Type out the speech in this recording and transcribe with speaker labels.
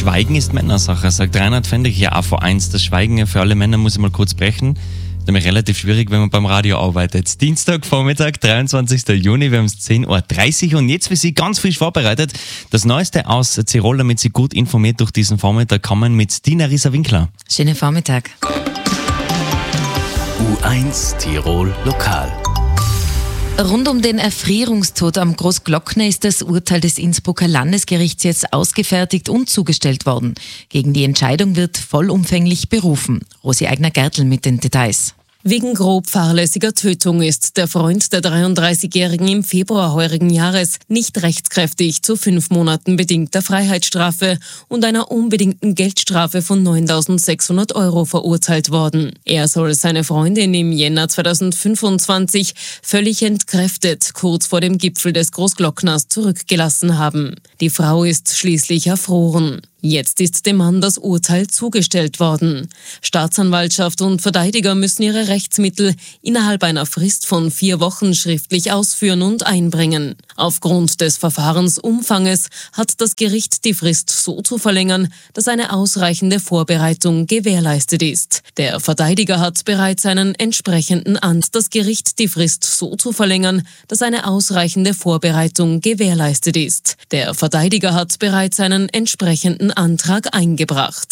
Speaker 1: Schweigen ist Männersache, sagt Reinhard Fendrich, ja AV1. Das Schweigen für alle Männer muss ich mal kurz brechen. Das ist nämlich relativ schwierig, wenn man beim Radio arbeitet. Dienstagvormittag, 23. Juni, wir haben es 10.30 Uhr und jetzt für Sie ganz frisch vorbereitet. Das Neueste aus Tirol, damit Sie gut informiert durch diesen Vormittag kommen mit Dina Rieser-Winkler.
Speaker 2: Schönen Vormittag.
Speaker 3: U1 Tirol Lokal.
Speaker 2: Rund um den Erfrierungstod am Großglockner ist das Urteil des Innsbrucker Landesgerichts jetzt ausgefertigt und zugestellt worden. Gegen die Entscheidung wird vollumfänglich berufen. Rosi Eigner-Gertl mit den Details.
Speaker 4: Wegen grob fahrlässiger Tötung ist der Freund der 33-Jährigen im Februar heurigen Jahres nicht rechtskräftig zu 5 Monaten bedingter Freiheitsstrafe und einer unbedingten Geldstrafe von 9.600 € verurteilt worden. Er soll seine Freundin im Jänner 2025 völlig entkräftet kurz vor dem Gipfel des Großglockners zurückgelassen haben. Die Frau ist schließlich erfroren. Jetzt ist dem Mann das Urteil zugestellt worden. Staatsanwaltschaft und Verteidiger müssen ihre Rechtsmittel innerhalb einer Frist von 4 Wochen schriftlich ausführen und einbringen. Aufgrund des Verfahrensumfanges hat das Gericht die Frist so zu verlängern, dass eine ausreichende Vorbereitung gewährleistet ist. Der Verteidiger hat bereits einen entsprechenden Das Gericht die Frist so zu verlängern, dass eine ausreichende Vorbereitung gewährleistet ist. Der Verteidiger hat bereits einen entsprechenden Antrag eingebracht.